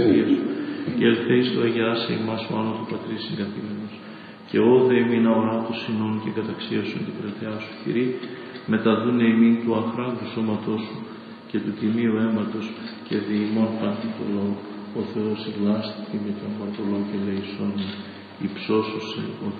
Αγίας Σου, και ελθέεις το αγιάσε ημάς ο άνω του Πατρί συγκαθήμενος, και όδε ημίν αορά του συνών και καταξία Σου την κρατεά Σου χειρή, μεταδούνε ημίν του αχράντου σώματός Σου και του τιμίου αίματος και δι' ημών παντικολών. Ο Θεός ευλάστη με τον αμαρτωλό και λαισόν, υψώσουσε ο